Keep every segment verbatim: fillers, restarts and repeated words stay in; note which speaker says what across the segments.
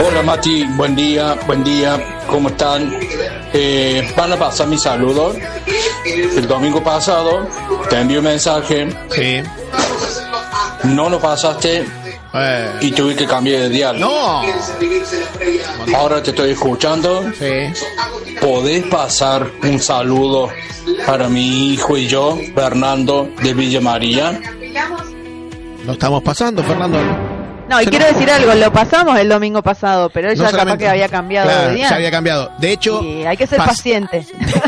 Speaker 1: Hola Mati, buen día, buen día, ¿cómo están? Eh, van a pasar mis saludos. El domingo pasado te envié un mensaje.
Speaker 2: Sí.
Speaker 1: No lo pasaste
Speaker 2: Eh.
Speaker 1: y tuve que cambiar de dial.
Speaker 2: No.
Speaker 1: Ahora te estoy escuchando.
Speaker 2: Sí.
Speaker 1: ¿Podés pasar un saludo para mi hijo y yo, Fernando de Villa María?
Speaker 2: Lo estamos pasando, Fernando.
Speaker 3: No, y
Speaker 2: Se
Speaker 3: quiero
Speaker 2: nos-
Speaker 3: decir algo, lo pasamos el domingo pasado, pero él
Speaker 2: No
Speaker 3: ya capaz
Speaker 2: solamente-
Speaker 3: que había cambiado
Speaker 2: Claro,
Speaker 3: de día.
Speaker 2: ya había cambiado. De hecho,
Speaker 3: Y hay que ser
Speaker 2: pas-
Speaker 3: paciente.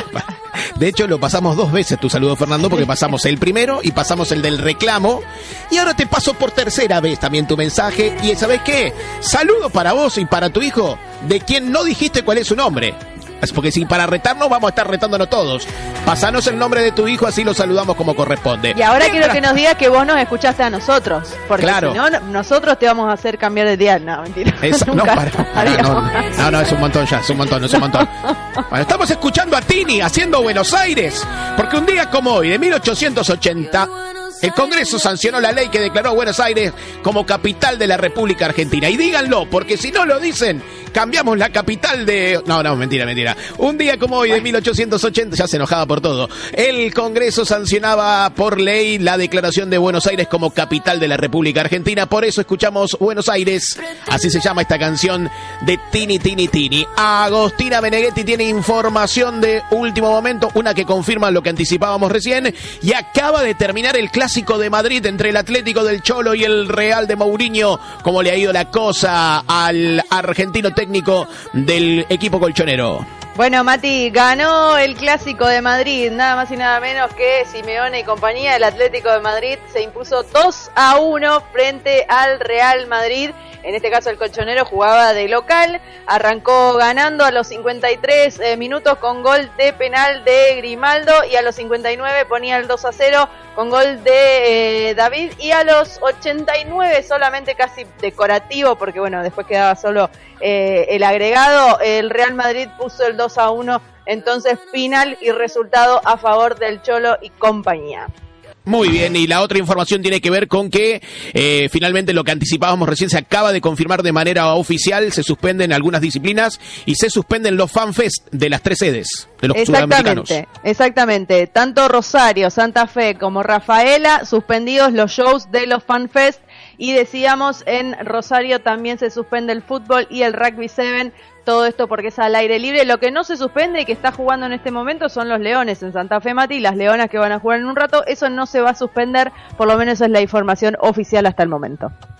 Speaker 2: De hecho, lo pasamos dos veces tu saludo, Fernando, porque pasamos el primero y pasamos el del reclamo. Y ahora te paso por tercera vez también tu mensaje. Y ¿sabes qué? Saludo para vos y para tu hijo, de quien no dijiste cuál es su nombre. Es porque si para retarnos vamos a estar retándonos todos. Pasanos el nombre de tu hijo, así lo saludamos como corresponde.
Speaker 3: Y ahora quiero
Speaker 2: Mientras-
Speaker 3: que nos digas que vos nos escuchaste a nosotros. Porque
Speaker 2: Claro.
Speaker 3: si no, no- nosotros te vamos a hacer cambiar de dial. No, mentira.
Speaker 2: Eso, no,
Speaker 3: Nunca
Speaker 2: para, para,
Speaker 3: haríamos.
Speaker 2: no, no, no, es un montón ya, es un montón, es un montón. Bueno, estamos escuchando a Tini haciendo Buenos Aires, porque un día como hoy, de mil ochocientos ochenta, el Congreso sancionó la ley que declaró a Buenos Aires como capital de la República Argentina. Y díganlo, porque si no lo dicen, cambiamos la capital de... No, no, mentira, mentira. Un día como hoy, de mil ochocientos ochenta, ya se enojaba por todo, el Congreso sancionaba por ley la declaración de Buenos Aires como capital de la República Argentina. Por eso escuchamos Buenos Aires, así se llama esta canción de Tini, Tini, Tini. Agostina Meneghetti tiene información de último momento, una que confirma lo que anticipábamos recién, y acaba de terminar el Clásico de Madrid entre el Atlético del Cholo y el Real de Mourinho. ¿Cómo le ha ido la cosa al argentino técnico del equipo colchonero?
Speaker 3: Bueno, Mati, ganó el Clásico de Madrid, nada más y nada menos que Simeone y compañía. El Atlético de Madrid se impuso dos a uno frente al Real Madrid. En este caso el colchonero jugaba de local, arrancó ganando a los cincuenta y tres eh, minutos con gol de penal de Grimaldo, y a los cincuenta y nueve ponía el dos a cero con gol de eh, David, y a los ochenta y nueve, solamente casi decorativo, porque bueno, después quedaba solo eh, el agregado, el Real Madrid puso el dos a uno, entonces final y resultado a favor del Cholo y compañía.
Speaker 2: Muy bien, y la otra información tiene que ver con que eh, finalmente lo que anticipábamos recién se acaba de confirmar de manera oficial, se suspenden algunas disciplinas y se suspenden los fanfest de las tres sedes de los sudamericanos.
Speaker 3: Exactamente, exactamente. Tanto Rosario, Santa Fe como Rafaela, suspendidos los shows de los FanFest, y decíamos en Rosario también se suspende el fútbol y el rugby siete. Todo esto porque es al aire libre. Lo que no se suspende y que está jugando en este momento son los Leones en Santa Fe, Mati, las Leonas que van a jugar en un rato. Eso no se va a suspender, por lo menos es la información oficial hasta el momento.